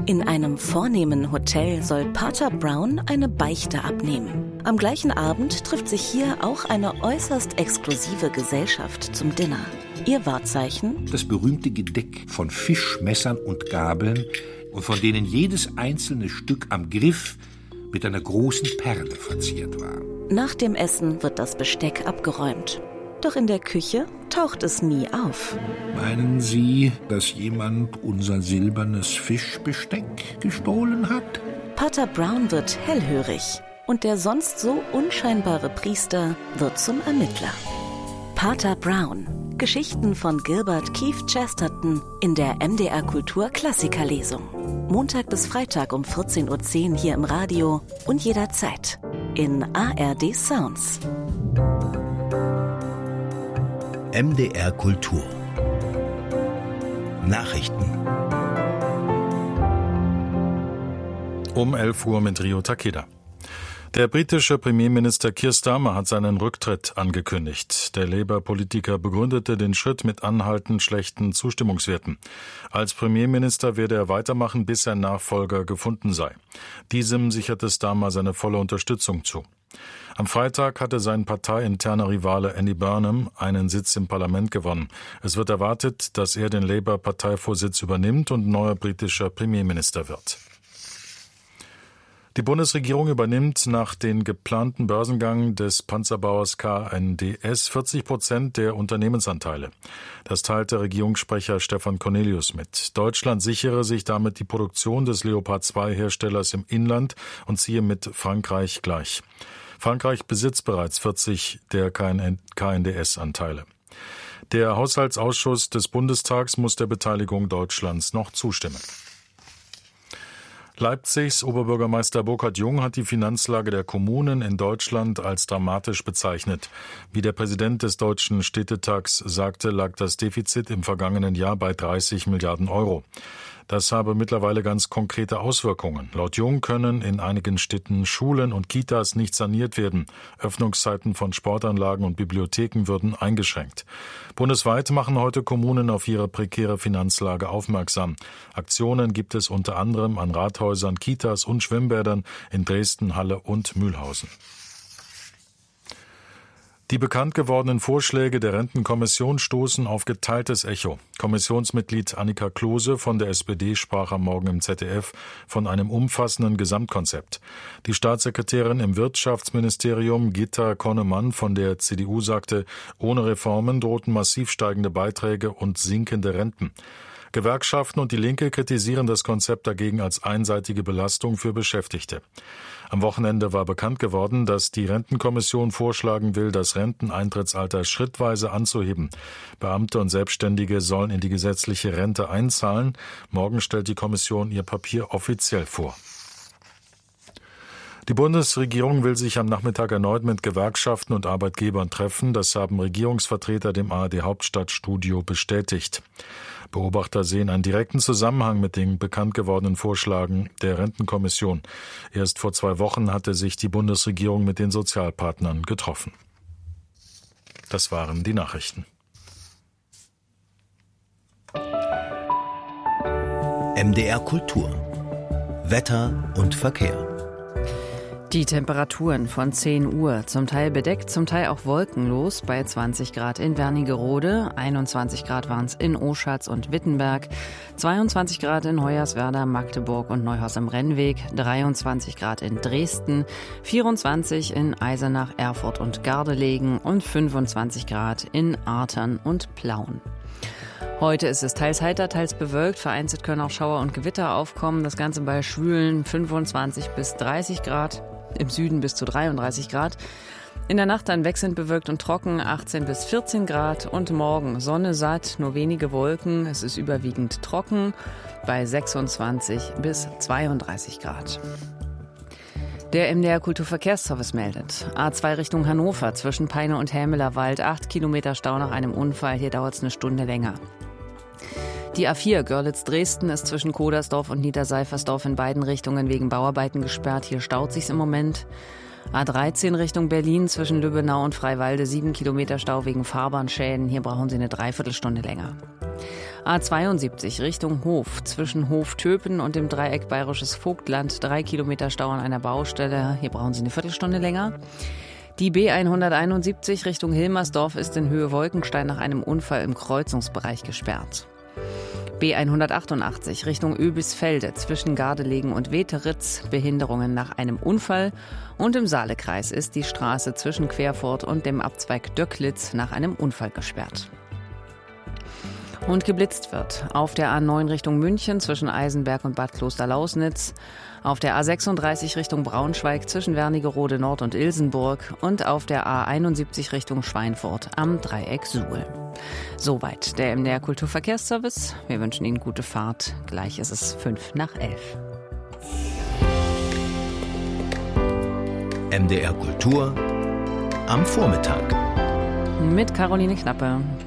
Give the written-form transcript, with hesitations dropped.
In einem vornehmen Hotel soll Pater Brown eine Beichte abnehmen. Am gleichen Abend trifft sich hier auch eine äußerst exklusive Gesellschaft zum Dinner. Ihr Wahrzeichen? Das berühmte Gedeck von Fischmessern und Gabeln, und von denen jedes einzelne Stück am Griff mit einer großen Perle verziert war. Nach dem Essen wird das Besteck abgeräumt. Doch in der Küche taucht es nie auf. Meinen Sie, dass jemand unser silbernes Fischbesteck gestohlen hat? Pater Brown wird hellhörig und der sonst so unscheinbare Priester wird zum Ermittler. Pater Brown. Geschichten von Gilbert Keith Chesterton in der MDR Kultur Klassikerlesung. Montag bis Freitag um 14:10 Uhr hier im Radio und jederzeit in ARD Sounds. MDR Kultur Nachrichten um 11 Uhr mit Rio Takeda. Der britische Premierminister Keir Starmer hat seinen Rücktritt angekündigt. Der Labour-Politiker begründete den Schritt mit anhaltend schlechten Zustimmungswerten. Als Premierminister werde er weitermachen, bis ein Nachfolger gefunden sei. Diesem sicherte Starmer seine volle Unterstützung zu. Am Freitag hatte sein parteiinterner Rivale Andy Burnham einen Sitz im Parlament gewonnen. Es wird erwartet, dass er den Labour-Parteivorsitz übernimmt und neuer britischer Premierminister wird. Die Bundesregierung übernimmt nach dem geplanten Börsengang des Panzerbauers KNDS 40% der Unternehmensanteile. Das teilte Regierungssprecher Stefan Cornelius mit. Deutschland sichere sich damit die Produktion des Leopard-2-Herstellers im Inland und ziehe mit Frankreich gleich. Frankreich besitzt bereits 40 der KNDS-Anteile. Der Haushaltsausschuss des Bundestags muss der Beteiligung Deutschlands noch zustimmen. Leipzigs Oberbürgermeister Burkhard Jung hat die Finanzlage der Kommunen in Deutschland als dramatisch bezeichnet. Wie der Präsident des Deutschen Städtetags sagte, lag das Defizit im vergangenen Jahr bei 30 Milliarden Euro. Das habe mittlerweile ganz konkrete Auswirkungen. Laut Jung können in einigen Städten Schulen und Kitas nicht saniert werden. Öffnungszeiten von Sportanlagen und Bibliotheken würden eingeschränkt. Bundesweit machen heute Kommunen auf ihre prekäre Finanzlage aufmerksam. Aktionen gibt es unter anderem an Rathäusern, Kitas und Schwimmbädern in Dresden, Halle und Mühlhausen. Die bekannt gewordenen Vorschläge der Rentenkommission stoßen auf geteiltes Echo. Kommissionsmitglied Annika Klose von der SPD sprach am Morgen im ZDF von einem umfassenden Gesamtkonzept. Die Staatssekretärin im Wirtschaftsministerium Gitta Konnemann von der CDU sagte, ohne Reformen drohten massiv steigende Beiträge und sinkende Renten. Gewerkschaften und die Linke kritisieren das Konzept dagegen als einseitige Belastung für Beschäftigte. Am Wochenende war bekannt geworden, dass die Rentenkommission vorschlagen will, das Renteneintrittsalter schrittweise anzuheben. Beamte und Selbstständige sollen in die gesetzliche Rente einzahlen. Morgen stellt die Kommission ihr Papier offiziell vor. Die Bundesregierung will sich am Nachmittag erneut mit Gewerkschaften und Arbeitgebern treffen. Das haben Regierungsvertreter dem ARD-Hauptstadtstudio bestätigt. Beobachter sehen einen direkten Zusammenhang mit den bekannt gewordenen Vorschlägen der Rentenkommission. Erst vor 2 Wochen hatte sich die Bundesregierung mit den Sozialpartnern getroffen. Das waren die Nachrichten. MDR Kultur Wetter und Verkehr. Die Temperaturen von 10 Uhr, zum Teil bedeckt, zum Teil auch wolkenlos, bei 20 Grad in Wernigerode, 21 Grad waren es in Oschatz und Wittenberg, 22 Grad in Hoyerswerda, Magdeburg und Neuhaus am Rennweg, 23 Grad in Dresden, 24 in Eisenach, Erfurt und Gardelegen und 25 Grad in Artern und Plauen. Heute ist es teils heiter, teils bewölkt. Vereinzelt können auch Schauer und Gewitter aufkommen. Das Ganze bei schwülen 25 bis 30 Grad. Im Süden bis zu 33 Grad. In der Nacht dann wechselnd bewölkt und trocken, 18 bis 14 Grad. Und morgen Sonne satt, nur wenige Wolken. Es ist überwiegend trocken bei 26 bis 32 Grad. Der MDR Kulturverkehrsservice meldet. A2 Richtung Hannover zwischen Peine und Hämelerwald. 8 Kilometer Stau nach einem Unfall. Hier dauert es eine Stunde länger. Die A4 Görlitz-Dresden ist zwischen Kodersdorf und Niederseifersdorf in beiden Richtungen wegen Bauarbeiten gesperrt. Hier staut sich's im Moment. A13 Richtung Berlin zwischen Lübbenau und Freiwalde 7 Kilometer Stau wegen Fahrbahnschäden. Hier brauchen Sie eine Dreiviertelstunde länger. A72 Richtung Hof zwischen Hof-Töpen und dem Dreieck Bayerisches Vogtland 3 Kilometer Stau an einer Baustelle. Hier brauchen Sie eine Viertelstunde länger. Die B171 Richtung Hilmersdorf ist in Höhe Wolkenstein nach einem Unfall im Kreuzungsbereich gesperrt. B188 Richtung Oebisfelde zwischen Gardelegen und Weteritz, Behinderungen nach einem Unfall. Und im Saalekreis ist die Straße zwischen Querfurt und dem Abzweig Döcklitz nach einem Unfall gesperrt. Und geblitzt wird auf der A9 Richtung München zwischen Eisenberg und Bad Klosterlausnitz, auf der A36 Richtung Braunschweig zwischen Wernigerode Nord und Ilsenburg und auf der A71 Richtung Schweinfurt am Dreieck Suhl. Soweit der MDR Kulturverkehrsservice. Wir wünschen Ihnen gute Fahrt. Gleich ist es 11:05. MDR Kultur am Vormittag. Mit Caroline Knappe.